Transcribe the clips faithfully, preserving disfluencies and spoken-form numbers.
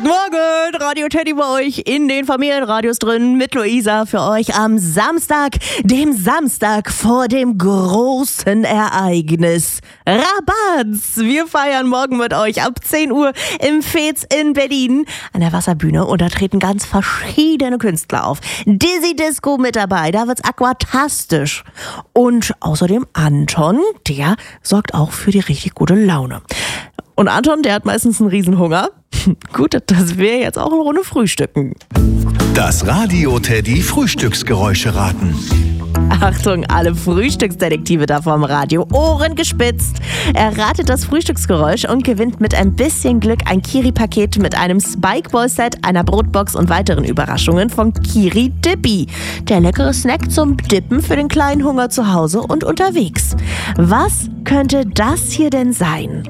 Guten Morgen, Radio Teddy bei euch in den Familienradios drin mit Luisa für euch am Samstag, dem Samstag vor dem großen Ereignis Rabatz. Wir feiern morgen mit euch ab zehn Uhr im Fez in Berlin an der Wasserbühne und da treten ganz verschiedene Künstler auf. Dizzy Disco mit dabei, da wird's aquatastisch. Und außerdem Anton, der sorgt auch für die richtig gute Laune. Und Anton, der hat meistens einen Riesenhunger. Gut, dass wir jetzt auch eine Runde frühstücken. Das Radio Teddy Frühstücksgeräusche raten. Achtung, alle Frühstücksdetektive da vorm Radio, Ohren gespitzt. Erratet das Frühstücksgeräusch und gewinnt mit ein bisschen Glück ein Kiri-Paket mit einem Spike-Ball-Set, einer Brotbox und weiteren Überraschungen von Kiri Dippy. Der leckere Snack zum Dippen für den kleinen Hunger zu Hause und unterwegs. Was könnte das hier denn sein?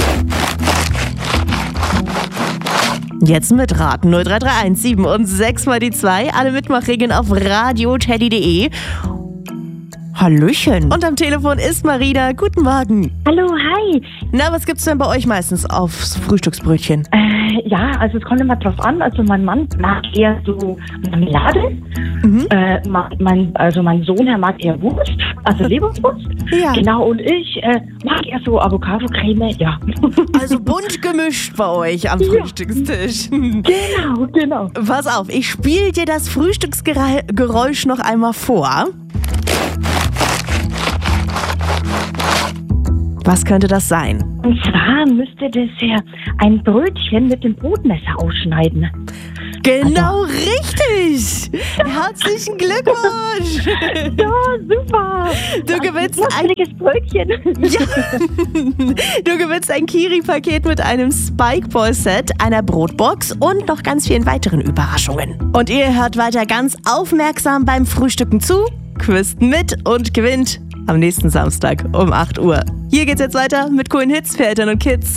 Jetzt mitraten null drei drei eins sieben und sechs mal die zwei. Alle Mitmachregeln auf radioteddy punkt de. Hallöchen. Und am Telefon ist Marina. Guten Morgen. Hallo, hi. Na, was gibt's denn bei euch meistens aufs Frühstücksbrötchen? Äh, ja, also es kommt immer drauf an. Also mein Mann mag eher so Marmelade. Mhm. Äh, mein, also mein Sohn, er mag eher Wurst, also Leberwurst. Ja. Genau, und ich äh, mag eher so Avocado-Creme, ja. Also bunt gemischt bei euch am Frühstückstisch. Genau, genau. Pass auf, ich spiele dir das Frühstücksgeräusch noch einmal vor. Was könnte das sein? Und zwar müsste das ja ein Brötchen mit dem Brotmesser ausschneiden. Genau, also richtig! Herzlichen Glückwunsch! Ja, super! Du gewinnst ein Brötchen. Ja. Du gewinnst ein Kiri-Paket mit einem Spike-Ball-Set, einer Brotbox und noch ganz vielen weiteren Überraschungen. Und ihr hört weiter ganz aufmerksam beim Frühstücken zu, quizt mit und gewinnt am nächsten Samstag um acht Uhr. Hier geht's jetzt weiter mit coolen Hits für Eltern und Kids.